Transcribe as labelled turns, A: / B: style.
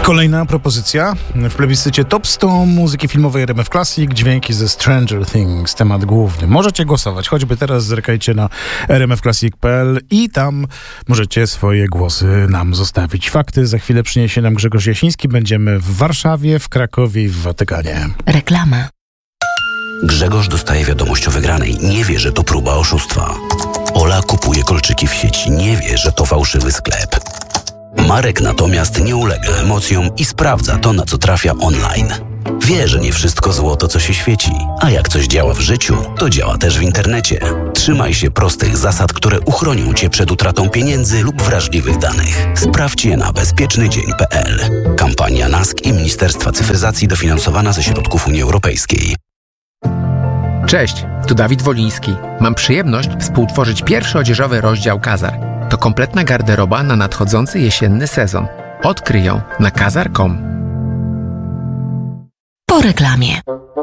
A: Kolejna propozycja w plebiscycie Top 100 muzyki filmowej RMF Classic, dźwięki ze Stranger Things, temat główny. Możecie głosować, choćby teraz zerkajcie na rmfclassic.pl i tam możecie swoje głosy nam zostawić. Fakty za chwilę przyniesie nam Grzegorz Jasiński. Będziemy w Warszawie, w Krakowie i w Watykanie.
B: Reklama.
C: Grzegorz dostaje wiadomość o wygranej. Nie wie, że to próba oszustwa. Ola kupuje kolczyki w sieci. Nie wie, że to fałszywy sklep. Marek natomiast nie ulega emocjom i sprawdza to, na co trafia online. Wie, że nie wszystko złoto, co się świeci, a jak coś działa w życiu, to działa też w internecie. Trzymaj się prostych zasad, które uchronią Cię przed utratą pieniędzy lub wrażliwych danych. Sprawdź je na bezpiecznydzień.pl. Kampania NASK i Ministerstwa Cyfryzacji dofinansowana ze środków Unii Europejskiej.
D: Cześć, tu Dawid Woliński. Mam przyjemność współtworzyć pierwszy odzieżowy rozdział Kazar. To kompletna garderoba na nadchodzący jesienny sezon. Odkryj ją na kazar.com.
B: Po reklamie.